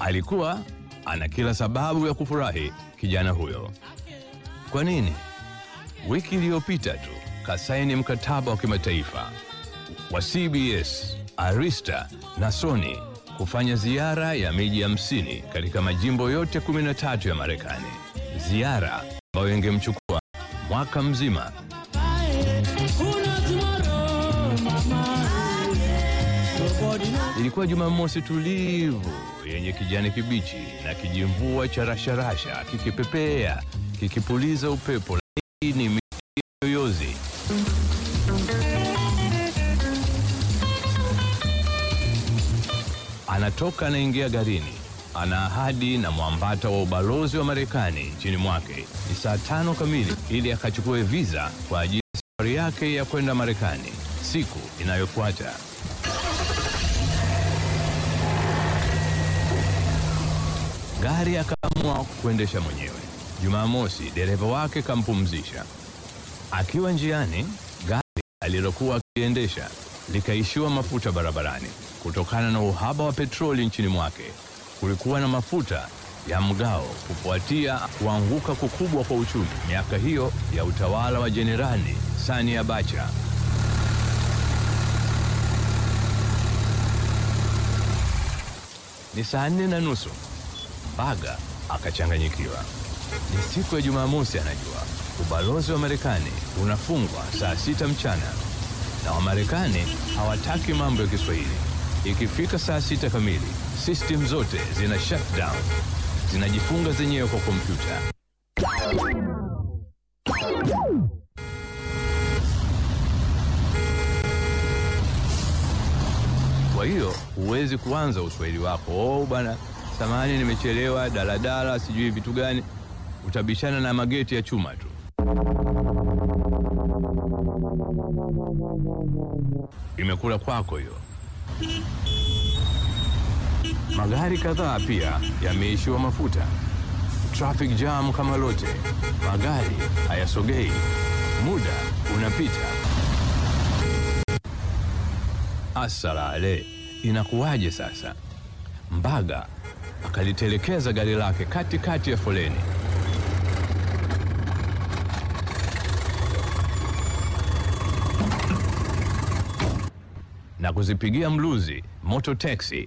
Alikuwa ana kila sababu ya kufurahi kijana huyo. Kwa nini? Wiki iliyopita tu kasaini mkataba wa kimataifa wa CBS, Arista na Sony kufanya ziara ya miji 50 katika majimbo yote 13 ya Marekani. Ziara ambayo ingemchukua mwaka mzima. Ilikuwa Jumamosi tulivu yenye kijani kibichi na kijimvua cha rasharasha kikipepea, kikipuliza upepo laini miti yoyozi. Anatoka anaingia garini. Ana ahadi na mwambata wa ubalozi wa Marekani nchini mwake. Ni saa 5 kamili ili akachukue visa kwa ajili ya safari yake ya kwenda Marekani siku inayofuata. Gari akaamua kuendesha mwenyewe. Jumamosi dereva wake kampumzisha. Akiwa njiani, gari alilokuwa akiendesha likaishiwa mafuta barabarani kutokana na uhaba wa petroli nchini mwake. Kulikuwa na mafuta ya mgao kufuatia kuanguka kukubwa kwa uchumi miaka hiyo ya utawala wa Jenerali Sani Abacha. Ni saa 4:30. Baga akachanganyikiwa. Ni siku ya Jumamosi, anajua ubalozi wa Marekani unafungwa saa 6 mchana na Wamarekani hawataki mambo ya Kiswahili. Ikifika saa 6 kamili, system zote zina shutdown, zinajifunga zenyewe kwa kompyuta. Kwa hiyo huwezi kuanza uswahili wako, oh bana, samahani nimechelewa, daladala, sijui vitu gani. Utabishana na mageti ya chuma tu. Imekula kwako hiyo. Magari kadhaa pia yameishiwa mafuta. Traffic jam kama lote. Magari hayasogei. Muda unapita. Asalale, inakuwaje sasa? Mbaga akalitelekeza gari lake katikati ya foleni. Na kuzipigia mluzi moto taxi.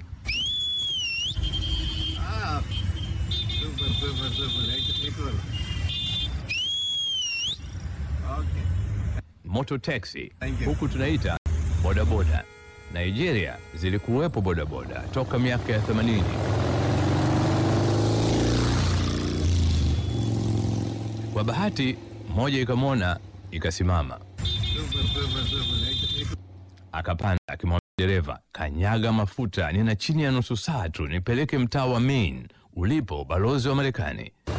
Moto taxi huku tunaita bodaboda. Nigeria zilikuwepo bodaboda toka miaka ya 80. Kwa bahati moja ikamwona ikasimama. Akapanda akimwambia dereva, kanyaga mafuta, nina chini ya nusu saa tu nipeleke mtaa wa Maine ulipo balozi wa Marekani.